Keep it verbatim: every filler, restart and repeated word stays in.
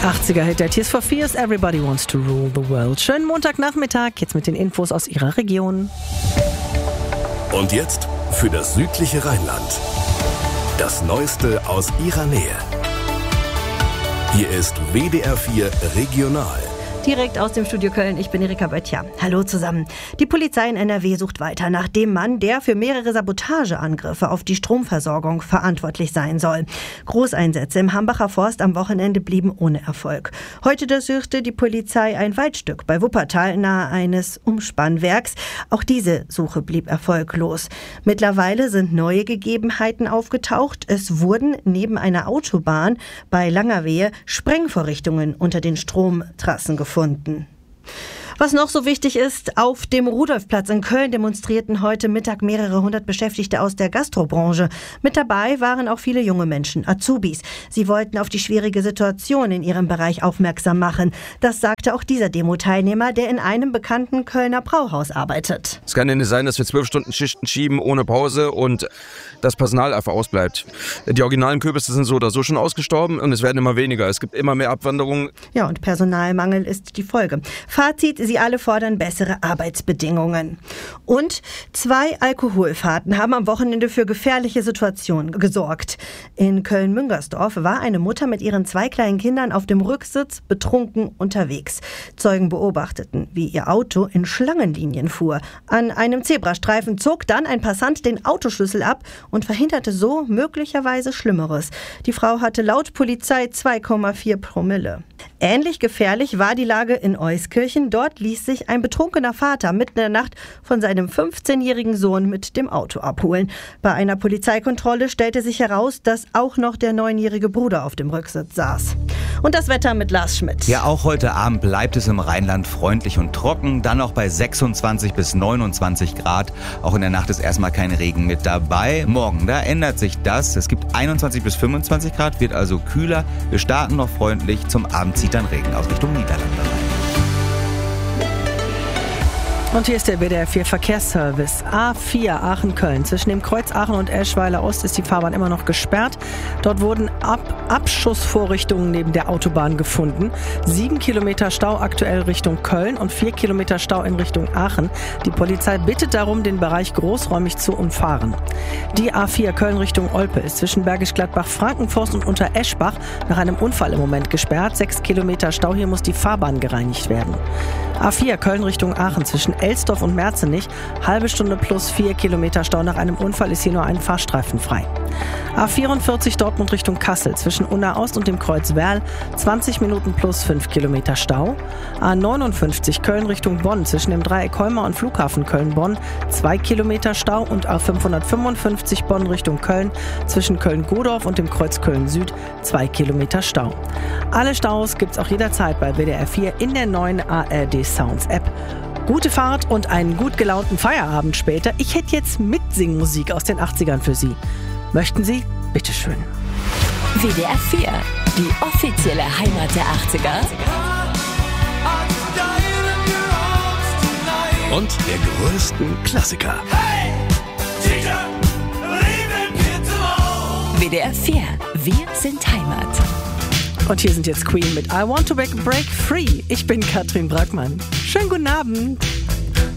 achtziger-Hit der Tears for Fears, Everybody Wants to Rule the World. Schönen Montagnachmittag, jetzt mit den Infos aus Ihrer Region. Und jetzt für das südliche Rheinland. Das Neueste aus Ihrer Nähe. Hier ist W D R vier Regional. Direkt aus dem Studio Köln, ich bin Erika Böttcher. Hallo zusammen. Die Polizei in N R W sucht weiter nach dem Mann, der für mehrere Sabotageangriffe auf die Stromversorgung verantwortlich sein soll. Großeinsätze im Hambacher Forst am Wochenende blieben ohne Erfolg. Heute durchsuchte die Polizei ein Waldstück bei Wuppertal nahe eines Umspannwerks. Auch diese Suche blieb erfolglos. Mittlerweile sind neue Gegebenheiten aufgetaucht. Es wurden neben einer Autobahn bei Langerwehe Sprengvorrichtungen unter den Stromtrassen gefunden. Gefunden. Was noch so wichtig ist, auf dem Rudolfplatz in Köln demonstrierten heute Mittag mehrere hundert Beschäftigte aus der Gastrobranche. Mit dabei waren auch viele junge Menschen, Azubis. Sie wollten auf die schwierige Situation in ihrem Bereich aufmerksam machen. Das sagte auch dieser Demo-Teilnehmer, der in einem bekannten Kölner Brauhaus arbeitet. Es kann ja nicht sein, dass wir zwölf Stunden Schichten schieben ohne Pause und das Personal einfach ausbleibt. Die originalen Kürbisse sind so oder so schon ausgestorben und es werden immer weniger. Es gibt immer mehr Abwanderungen. Ja, und Personalmangel ist die Folge. Fazit: Sie alle fordern bessere Arbeitsbedingungen. Und zwei Alkoholfahrten haben am Wochenende für gefährliche Situationen gesorgt. In Köln-Müngersdorf war eine Mutter mit ihren zwei kleinen Kindern auf dem Rücksitz betrunken unterwegs. Zeugen beobachteten, wie ihr Auto in Schlangenlinien fuhr. An einem Zebrastreifen zog dann ein Passant den Autoschlüssel ab und verhinderte so möglicherweise Schlimmeres. Die Frau hatte laut Polizei zwei Komma vier Promille. Ähnlich gefährlich war die Lage in Euskirchen. Dort ließ sich ein betrunkener Vater mitten in der Nacht von seinem fünfzehnjährigen Sohn mit dem Auto abholen. Bei einer Polizeikontrolle stellte sich heraus, dass auch noch der neunjährige Bruder auf dem Rücksitz saß. Und das Wetter mit Lars Schmidt. Ja, auch heute Abend bleibt es im Rheinland freundlich und trocken. Dann noch bei sechsundzwanzig bis neunundzwanzig Grad. Auch in der Nacht ist erstmal kein Regen mit dabei. Morgen, da ändert sich das. Es gibt einundzwanzig bis fünfundzwanzig Grad, wird also kühler. Wir starten noch freundlich. Zum Abend zieht dann Regen aus Richtung Niederlande rein. Und hier ist der W D R vier Verkehrsservice. A vier Aachen-Köln. Zwischen dem Kreuz Aachen und Eschweiler Ost ist die Fahrbahn immer noch gesperrt. Dort wurden Ab- Abschussvorrichtungen neben der Autobahn gefunden. Sieben Kilometer Stau aktuell Richtung Köln und vier Kilometer Stau in Richtung Aachen. Die Polizei bittet darum, den Bereich großräumig zu umfahren. Die A vier Köln Richtung Olpe ist zwischen Bergisch Gladbach, Frankenforst und Untereschbach nach einem Unfall im Moment gesperrt. Sechs Kilometer Stau, hier muss die Fahrbahn gereinigt werden. A vier Köln Richtung Aachen zwischen Elsdorf und Merzenich, halbe Stunde plus vier Kilometer Stau. Nach einem Unfall ist hier nur ein Fahrstreifen frei. A vierundvierzig Dortmund Richtung Kassel, zwischen Unna Ost und dem Kreuz Werl, zwanzig Minuten plus fünf Kilometer Stau. A neunundfünfzig Köln Richtung Bonn, zwischen dem Dreieck Colmar und Flughafen Köln-Bonn, zwei Kilometer Stau. Und A fünfhundertfünfundfünfzig Bonn Richtung Köln, zwischen Köln-Godorf und dem Kreuz Köln-Süd, zwei Kilometer Stau. Alle Staus gibt's auch jederzeit bei W D R vier in der neuen A R D Sounds App. Gute Fahrt und einen gut gelaunten Feierabend später. Ich hätte jetzt Mitsingmusik aus den achtzigern für Sie. Möchten Sie? Bitteschön. W D R vier, die offizielle Heimat der achtziger. Und der größten Klassiker. W D R vier, wir sind Heimat. Und hier sind jetzt Queen mit I Want to Break, break Free. Ich bin Katrin Brackmann. Schönen guten Abend.